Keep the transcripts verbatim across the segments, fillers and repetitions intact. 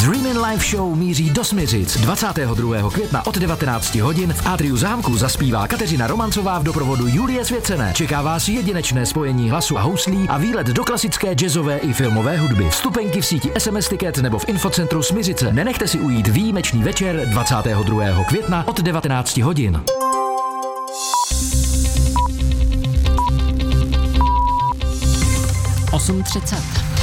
Dreamin' Live Show míří do Smiřic. dvacátého druhého května od devatenácti hodin v Atriu zámku zaspívá Kateřina Romancová v doprovodu Julie Svěcené. Čeká vás jedinečné spojení hlasu a houslí a výlet do klasické jazzové i filmové hudby. Vstupenky v síti S M S Ticket nebo v infocentru Smiřice. Nenechte si ujít výjimečný večer dvacátého druhého května od devatenácti hodin. osm třicet.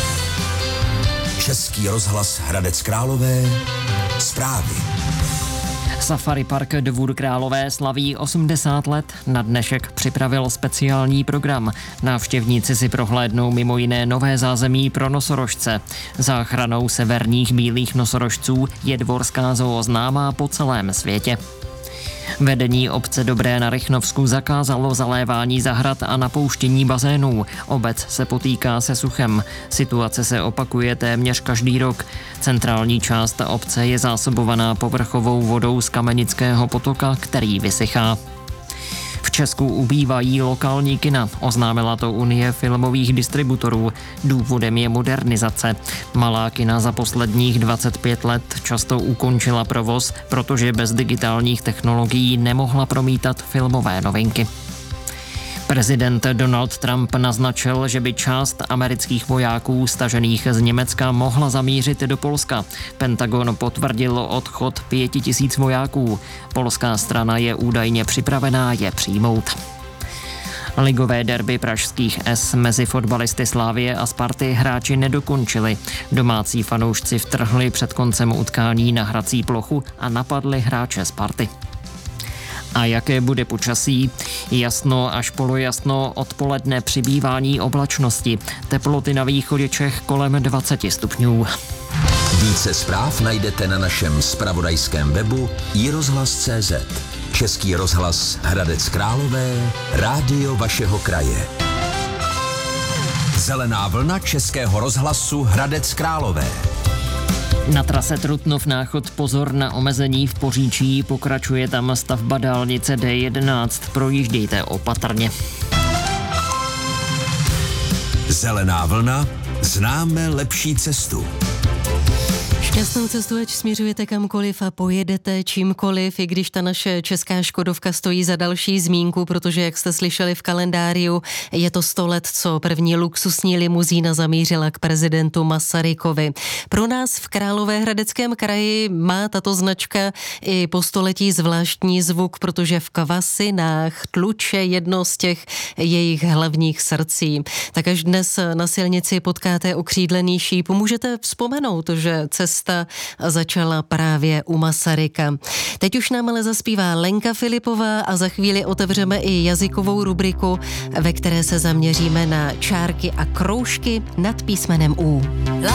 Český rozhlas Hradec Králové. Zprávy. Safari Park Dvůr Králové slaví osmdesát let. Na dnešek připravil speciální program. Návštěvníci si prohlédnou mimo jiné nové zázemí pro nosorožce. Záchranou severních bílých nosorožců je dvorská zoo známá po celém světě. Vedení obce Dobré na Rychnovsku zakázalo zalévání zahrad a napouštění bazénů. Obec se potýká se suchem. Situace se opakuje téměř každý rok. Centrální část obce je zásobovaná povrchovou vodou z Kamenického potoka, který vysychá. V Česku ubývají lokální kina, oznámila to Unie filmových distributorů. Důvodem je modernizace. Malá kina za posledních dvacet pět let často ukončila provoz, protože bez digitálních technologií nemohla promítat filmové novinky. Prezident Donald Trump naznačil, že by část amerických vojáků stažených z Německa mohla zamířit do Polska. Pentagon potvrdil odchod pěti tisíc vojáků. Polská strana je údajně připravená je přijmout. Ligové derby pražských S mezi fotbalisty Slavie a Sparty hráči nedokončili. Domácí fanoušci vtrhli před koncem utkání na hrací plochu a napadli hráče Sparty. A jaké bude počasí? Jasno až polojasno, odpoledne přibývání oblačnosti. Teploty na východě Čech kolem dvacet stupňů. Více zpráv najdete na našem zpravodajském webu i rozhlas tečka cé zet. Český rozhlas Hradec Králové, rádio vašeho kraje. Zelená vlna Českého rozhlasu Hradec Králové. Na trase Trutnov-Náchod pozor na omezení v Poříčí, pokračuje tam stavba dálnice D jedenáct, projíždějte opatrně. Zelená vlna, známe lepší cestu. Šťastnou cestu, ať směřujete kamkoliv a pojedete čímkoliv, i když ta naše česká Škodovka stojí za další zmínku, protože, jak jste slyšeli v kalendáriu, je to sto let, co první luxusní limuzína zamířila k prezidentu Masarykovi. Pro nás v Královéhradeckém kraji má tato značka i po století zvláštní zvuk, protože v Kvasinách tluče jedno z těch jejich hlavních srdcí. Tak až dnes na silnici potkáte okřídlený šíp, můžete vzpomenout, že cesta začala právě u Masaryka. Teď už nám ale zaspívá Lenka Filipová a za chvíli otevřeme i jazykovou rubriku, ve které se zaměříme na čárky a kroužky nad písmenem U.